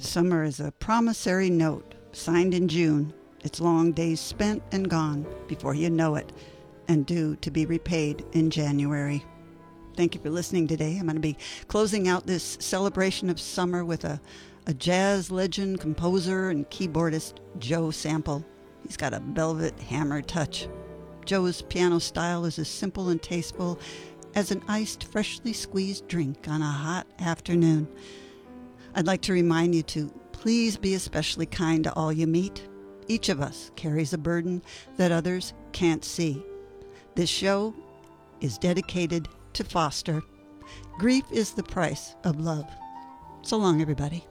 Summer is a promissory note signed in June. Its long days spent and gone before you know it, and due to be repaid in January. Thank you for listening today. I'm going to be closing out this celebration of summer with a jazz legend, composer, and keyboardist, Joe Sample. He's got a velvet hammer touch. Joe's piano style is as simple and tasteful as an iced, freshly squeezed drink on a hot afternoon. I'd like to remind you to please be especially kind to all you meet. Each of us carries a burden that others can't see. This show is dedicated to Foster. Grief is the price of love. So long, everybody.